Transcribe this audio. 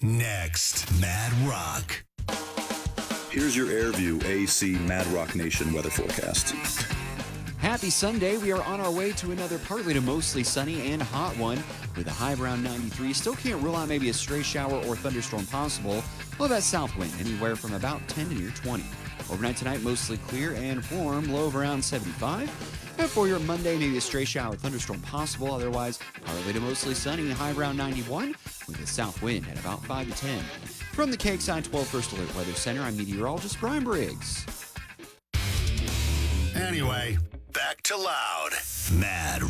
Next, Mad Rock. Here's your AirView AC Mad Rock Nation weather forecast. Happy Sunday. We are on our way to another partly to mostly sunny and hot one with a high around 93. Still can't rule out maybe a stray shower or thunderstorm possible. Low that south wind anywhere from about 10 to near 20. Overnight tonight, mostly clear and warm, low of around 75. And for your Monday, maybe a stray shower or thunderstorm possible. Otherwise, partly to mostly sunny, high around 91 with a south wind at about 5 to 10. From the KXI 12 First Alert Weather Center, I'm meteorologist Brian Briggs. Anyway, back to Loud. Mad